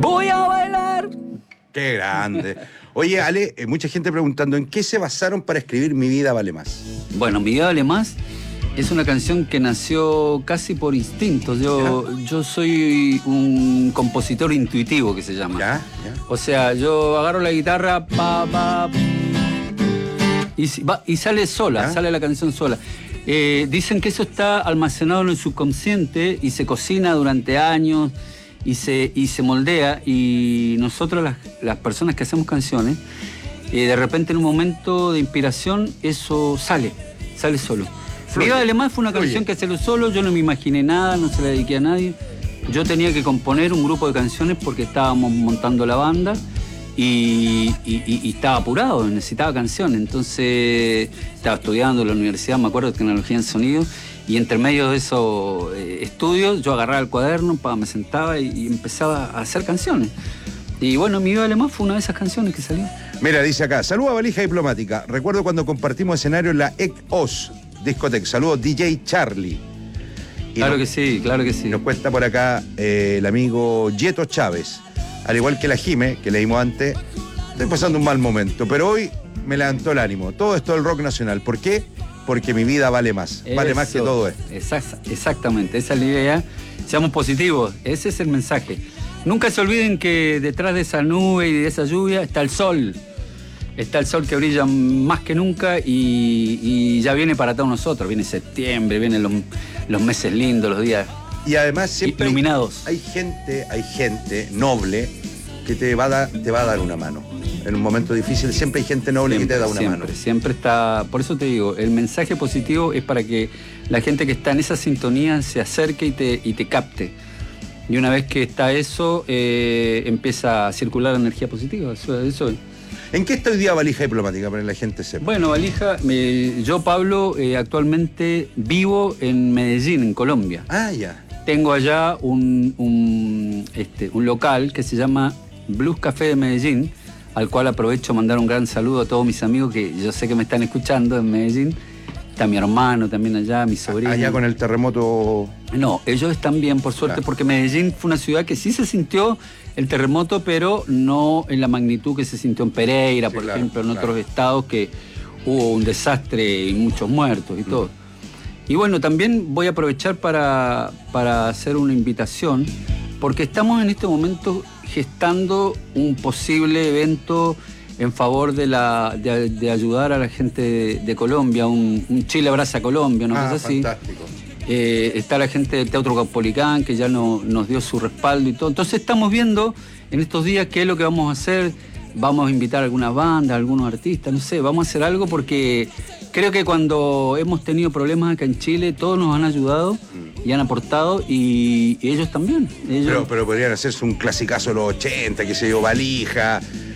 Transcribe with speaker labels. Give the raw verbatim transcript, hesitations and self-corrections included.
Speaker 1: voy a bailar.
Speaker 2: Qué grande. Oye, Ale, eh, mucha gente preguntando, ¿en qué se basaron para escribir Mi vida vale más?
Speaker 1: Bueno, Mi vida vale más es una canción que nació casi por instinto. Yo, yo soy un compositor intuitivo, que se llama.
Speaker 2: ¿Ya? ¿Ya?
Speaker 1: O sea, yo agarro la guitarra, pa, pa, y, si- va- y sale sola,
Speaker 2: ¿Ya?
Speaker 1: sale la canción sola. Eh, dicen que eso está almacenado en el subconsciente y se cocina durante años y se, y se moldea, y nosotros las, las personas que hacemos canciones, eh, de repente en un momento de inspiración eso sale, sale solo.
Speaker 2: Fluye.
Speaker 1: Mi vida vale más fue una
Speaker 2: Fluye.
Speaker 1: canción que salió solo, yo no me imaginé nada, no se la dediqué a nadie. Yo tenía que componer un grupo de canciones porque estábamos montando la banda y, y- y- y estaba apurado, necesitaba canciones. Entonces estaba estudiando en la universidad, me acuerdo, de tecnología en sonido, y entre medio de esos eh, estudios yo agarraba el cuaderno, pa, me sentaba y, y empezaba a hacer canciones. Y bueno, Mi vida vale más fue una de esas canciones que salió.
Speaker 2: Mira, dice acá, saludos a Valija Diplomática. Recuerdo cuando compartimos escenario en la E C O S Discotec. Saludos D J Charlie. Y
Speaker 1: Claro
Speaker 2: nos-
Speaker 1: que sí, claro que sí.
Speaker 2: Y nos cuenta por acá eh, el amigo Yeto Chávez. Al igual que la Jime, que leímos antes, estoy pasando un mal momento, pero hoy me levantó el ánimo. Todo esto del rock nacional. ¿Por qué? Porque mi vida vale más. Vale más que
Speaker 1: Eso,
Speaker 2: todo esto.
Speaker 1: exact- exactamente, esa es la idea. Seamos positivos, ese es el mensaje. Nunca se olviden que detrás de esa nube y de esa lluvia está el sol. Está el sol que brilla más que nunca y, y ya viene para todos nosotros. Viene septiembre, vienen los, los meses lindos, los días
Speaker 2: Y además siempre hay,
Speaker 1: iluminados.
Speaker 2: hay gente, hay gente noble que te va, a dar, te va a dar una mano. En un momento difícil siempre hay gente noble que te da una
Speaker 1: siempre,
Speaker 2: mano.
Speaker 1: Siempre está. Por eso te digo, el mensaje positivo es para que la gente que está en esa sintonía se acerque y te, y te capte. Y una vez que está eso, eh, empieza a circular energía positiva. Eso, eso es.
Speaker 2: ¿En qué está hoy día Valija Diplomática para que la gente sepa?
Speaker 1: Bueno, Valija, me- yo, Pablo, eh, actualmente vivo en Medellín, en Colombia.
Speaker 2: Ah, ya.
Speaker 1: Tengo allá un, un, este, un local que se llama Blues Café de Medellín, al cual aprovecho a mandar un gran saludo a todos mis amigos que yo sé que me están escuchando en Medellín. Está mi hermano también allá, mi sobrino.
Speaker 2: Allá con el terremoto.
Speaker 1: No, ellos están bien, por suerte,
Speaker 2: Claro.
Speaker 1: porque Medellín fue una ciudad que sí se sintió el terremoto, pero no en la magnitud que se sintió en Pereira,
Speaker 2: Sí,
Speaker 1: por
Speaker 2: claro,
Speaker 1: ejemplo, en
Speaker 2: claro.
Speaker 1: otros estados que hubo un desastre y muchos muertos y todo. Y bueno, también voy a aprovechar para, para hacer una invitación, porque estamos en este momento gestando un posible evento en favor de, la, de, de ayudar a la gente de, de Colombia, un, un Chile abraza a Colombia, una
Speaker 2: Ah,
Speaker 1: cosa así.
Speaker 2: fantástico.
Speaker 1: Eh, está la gente del Teatro Caupolicán que ya no, nos dio su respaldo y todo. Entonces estamos viendo en estos días qué es lo que vamos a hacer. Vamos a invitar a algunas bandas, a algunos artistas, no sé, vamos a hacer algo porque creo que cuando hemos tenido problemas acá en Chile, todos nos han ayudado y han aportado y, y ellos también. Ellos,
Speaker 2: Pero, pero podrían hacerse un clasicazo de los ochenta, que se dio Valija,